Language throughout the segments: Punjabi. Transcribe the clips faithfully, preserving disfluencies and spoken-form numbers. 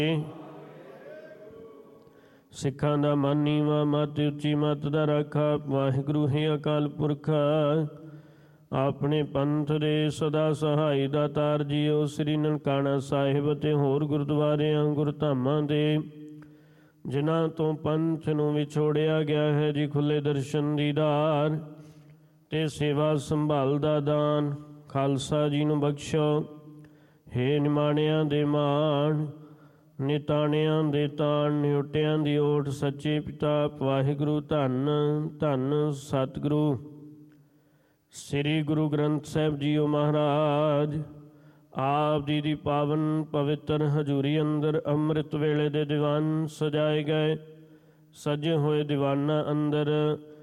ਸਿੱਖਾਂ ਦਾ ਮਨ ਨੀਵਾਂ, ਮਤ ਉੱਚੀ, ਮਤ ਦਾ ਰਾਖਾ। ਵਾਹਿਗੁਰੂ ਹੈ ਅਕਾਲ ਪੁਰਖ, ਆਪਣੇ ਪੰਥ ਦੇ ਸਦਾ ਸਹਾਈ ਦਾਤਾਰ ਜੀਓ। ਸ੍ਰੀ ਨਨਕਾਣਾ ਸਾਹਿਬ ਅਤੇ ਹੋਰ ਗੁਰਦੁਆਰਿਆਂ ਗੁਰਧਾਮਾਂ ਦੇ ਜਿਨ੍ਹਾਂ ਤੋਂ ਪੰਥ ਨੂੰ ਵਿਛੋੜਿਆ ਗਿਆ ਹੈ ਜੀ, ਖੁੱਲੇ ਦਰਸ਼ਨ ਦੀਦਾਰ ਤੇ ਸੇਵਾ ਸੰਭਾਲ ਦਾ ਦਾਨ ਖਾਲਸਾ ਜੀ ਨੂੰ ਬਖਸ਼ੋ। ਹੇ ਨਿਮਾਣਿਆਂ ਦੇ ਮਾਣ, ਨਿਤਾਣਿਆਂ ਦੇ ਤਾਣ, ਨਿਉਟਿਆਂ ਦੀ ਓਟ, ਸੱਚੇ ਪਿਤਾ ਵਾਹਿਗੁਰੂ ਧੰਨ ਧੰਨ ਸਤਿਗੁਰੂ ਸ੍ਰੀ ਗੁਰੂ ਗ੍ਰੰਥ ਸਾਹਿਬ ਜੀਓ ਮਹਾਰਾਜ। ਆਪ ਜੀ ਦੀ ਪਾਵਨ ਪਵਿੱਤਰ ਹਜ਼ੂਰੀ ਅੰਦਰ ਅੰਮ੍ਰਿਤ ਵੇਲੇ ਦੇ ਦੀਵਾਨ ਸਜਾਏ ਗਏ। ਸਜੇ ਹੋਏ ਦੀਵਾਨਾਂ ਅੰਦਰ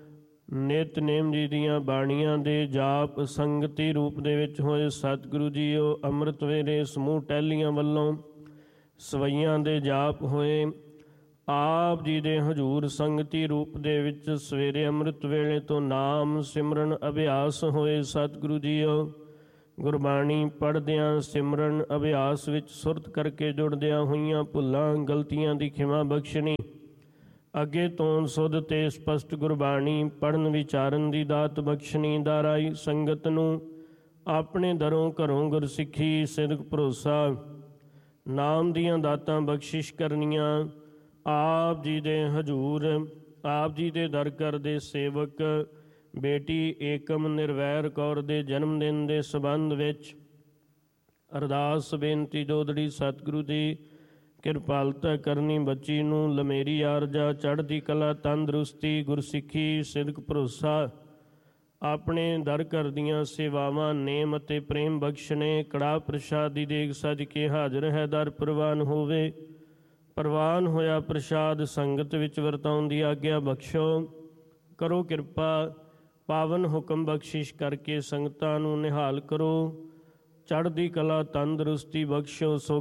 ਨਿਤਨੇਮ ਜੀ ਦੀਆਂ ਬਾਣੀਆਂ ਦੇ ਜਾਪ ਸੰਗਤੀ ਰੂਪ ਦੇ ਵਿੱਚ ਹੋਏ। ਸਤਿਗੁਰੂ ਜੀਓ ਅੰਮ੍ਰਿਤ ਵੇਲੇ ਸਮੂਹ ਟਹਿਲੀਆਂ ਵੱਲੋਂ ਸਵਈਆਂ ਦੇ ਜਾਪ ਹੋਏ। ਆਪ ਜੀ ਦੇ ਹਜ਼ੂਰ ਸੰਗਤੀ ਰੂਪ ਦੇ ਵਿੱਚ ਸਵੇਰੇ ਅੰਮ੍ਰਿਤ ਵੇਲੇ ਤੋਂ ਨਾਮ ਸਿਮਰਨ ਅਭਿਆਸ ਹੋਏ। ਸਤਿਗੁਰੂ ਜੀਓ ਗੁਰਬਾਣੀ ਪੜ੍ਹਦਿਆਂ ਸਿਮਰਨ ਅਭਿਆਸ ਵਿੱਚ ਸੁਰਤ ਕਰਕੇ ਜੁੜਦਿਆਂ ਹੋਈਆਂ ਭੁੱਲਾਂ ਗਲਤੀਆਂ ਦੀ ਖਿਮਾ ਬਖਸ਼ਣੀ। ਅੱਗੇ ਤੋਂ ਸੁਧ ਤੇ ਸਪਸ਼ਟ ਗੁਰਬਾਣੀ ਪੜ੍ਹਨ ਵਿਚਾਰਨ ਦੀ ਦਾਤ ਬਖਸ਼ਣੀ। ਦਾਰਾਈ ਸੰਗਤ ਨੂੰ ਆਪਣੇ ਦਰੋਂ ਘਰੋਂ ਗੁਰਸਿੱਖੀ ਸਿਦਕ ਭਰੋਸਾ ਨਾਮ ਦੀਆਂ ਦਾਤਾਂ ਬਖਸ਼ਿਸ਼ ਕਰਨੀਆਂ। ਆਪ ਜੀ ਦੇ ਹਜ਼ੂਰ ਆਪ ਜੀ ਦੇ ਦਰ ਘਰ ਦੇ ਸੇਵਕ ਬੇਟੀ ਏਕਮ ਨਿਰਵੈਰ ਕੌਰ ਦੇ ਜਨਮ ਦਿਨ ਦੇ ਸੰਬੰਧ ਵਿੱਚ ਅਰਦਾਸ ਬੇਨਤੀ ਜੋਦੜੀ ਸਤਿਗੁਰੂ ਦੀ ਕਿਰਪਾਲਤਾ ਕਰਨੀ। ਬੱਚੀ ਨੂੰ ਲਮੇਰੀ ਆਰਜਾ ਚੜ੍ਹਦੀ ਕਲਾ ਤੰਦਰੁਸਤੀ ਗੁਰਸਿੱਖੀ ਸਿਦਕ ਭਰੋਸਾ ਆਪਣੇ ਦਰ ਘਰ ਦੀਆਂ ਸੇਵਾਵਾਂ ਨੇਮ ਅਤੇ ਪ੍ਰੇਮ ਬਖਸ਼ਣੇ। ਕੜਾਹ ਪ੍ਰਸ਼ਾਦ ਦੀ ਦੇਗ ਸਜ ਕੇ ਹਾਜ਼ਰ ਹੈ ਦਰ ਪ੍ਰਵਾਨ ਹੋਵੇ। ਪ੍ਰਵਾਨ ਹੋਇਆ ਪ੍ਰਸ਼ਾਦ ਸੰਗਤ ਵਿੱਚ ਵਰਤਾਉਣ ਦੀ ਆਗਿਆ ਬਖਸ਼ੋ। ਕਰੋ ਕਿਰਪਾ ਪਾਵਨ ਹੁਕਮ ਬਖਸ਼ਿਸ਼ ਕਰਕੇ ਸੰਗਤਾਂ ਨੂੰ ਨਿਹਾਲ ਕਰੋ। ਚੜ੍ਹਦੀ ਕਲਾ ਤੰਦਰੁਸਤੀ ਬਖਸ਼ੋ। ਸੋ